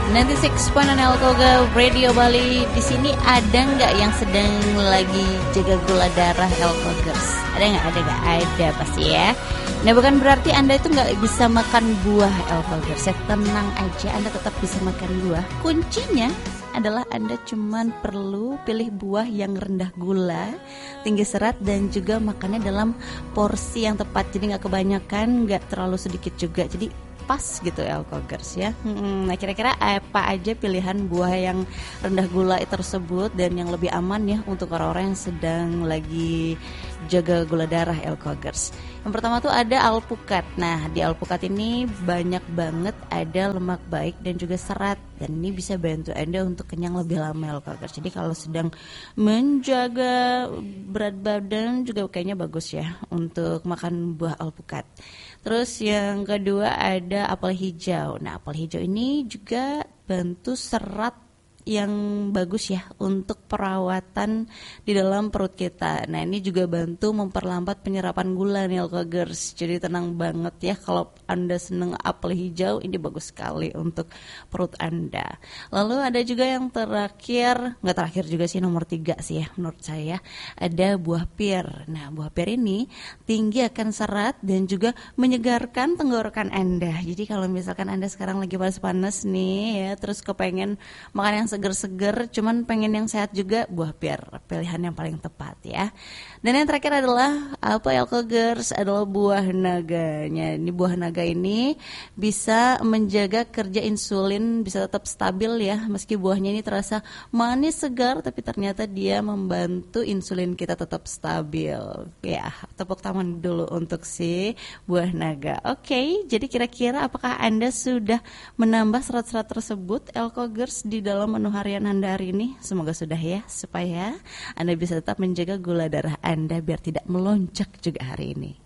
96.6 Elkoga Radio Bali. Di sini ada nggak yang sedang lagi jaga gula darah Elkogers? Ada nggak? Ada nggak? Ada pasti ya. Nah, bukan berarti Anda itu nggak bisa makan buah Elkogers. Tenang aja, Anda tetap bisa makan buah. Kuncinya adalah Anda cuman perlu pilih buah yang rendah gula, tinggi serat, dan juga makannya dalam porsi yang tepat. Jadi nggak kebanyakan, nggak terlalu sedikit juga. Jadi pas gitu Elkogers ya. Nah, kira-kira apa aja pilihan buah yang rendah gula tersebut dan yang lebih aman ya untuk orang-orang yang sedang lagi jaga gula darah Elkogers? Yang pertama tuh ada alpukat. Nah, di alpukat ini banyak banget ada lemak baik dan juga serat, dan ini bisa bantu Anda untuk kenyang lebih lama Elkogers. Jadi kalau sedang menjaga berat badan juga kayaknya bagus ya untuk makan buah alpukat. Terus yang kedua ada apel hijau. Nah, apel hijau ini juga bantu serat yang bagus ya untuk perawatan di dalam perut kita. Nah, ini juga bantu memperlambat penyerapan gula nih Elkogers. Jadi tenang banget ya, kalau Anda seneng apel hijau, ini bagus sekali untuk perut Anda. Lalu ada juga yang terakhir, nggak terakhir juga sih, nomor 3 sih ya menurut saya, ada buah pir. Nah, buah pir ini tinggi akan serat dan juga menyegarkan tenggorokan Anda. Jadi kalau misalkan Anda sekarang lagi panas-panas nih ya, terus kepengen makan yang seger-seger, cuman pengen yang sehat juga, buah pir pilihan yang paling tepat ya. Dan yang terakhir adalah apa Elkogers? Adalah buah naganya. Ini buah naga ini bisa menjaga kerja insulin, bisa tetap stabil ya, meski buahnya ini terasa manis segar, tapi ternyata dia membantu insulin kita tetap stabil. Ya, tepuk tangan dulu untuk si buah naga. Oke, jadi kira-kira apakah Anda sudah menambah serat-serat tersebut Elkogers di dalam menu harian Anda hari ini? Semoga sudah ya, supaya Anda bisa tetap menjaga gula darah Anda biar tidak melonjak juga hari ini.